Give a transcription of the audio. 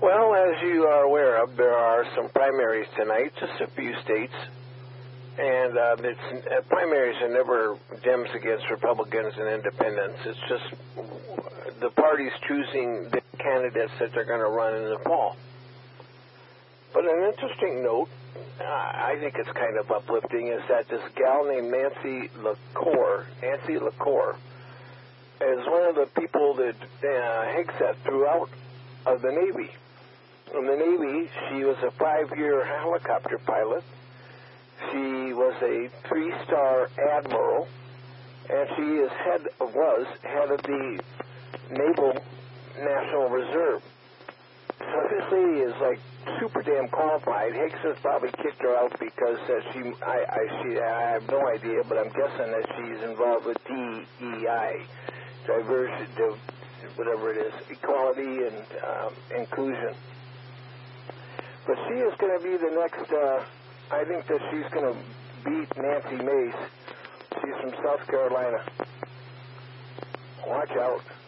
Well, as you are aware of, there are some primaries tonight, just a few states. And primaries are never Dems against Republicans and independents. It's just the parties choosing the candidates that they're going to run in the fall. But an interesting note, I think it's kind of uplifting, is that this gal named Nancy LaCour, is one of the people that Hegseth threw out of the Navy. In the Navy, she was a 5-year helicopter pilot. She was a 3-star admiral, and she was head of the Naval National Reserve. So this lady is like super damn qualified. Hegseth probably kicked her out because I have no idea, but I'm guessing that she's involved with DEI, diversity, whatever it is, equality and inclusion. But she is going to be the next, I think that she's going to beat Nancy Mace. She's from South Carolina. Watch out.